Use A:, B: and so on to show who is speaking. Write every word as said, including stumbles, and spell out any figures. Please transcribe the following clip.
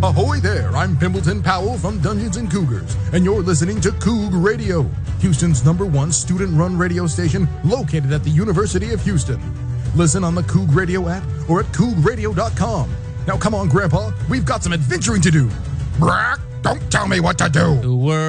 A: Ahoy there, I'm Pimbleton Powell from Dungeons and Cougars, and you're listening to Coug Radio, Houston's number one student-run radio station located at the University of Houston. Listen on the Coug Radio app or at coug radio dot com. Now come on, Grandpa, we've got some adventuring to do. Brack, don't tell me what to do.
B: The world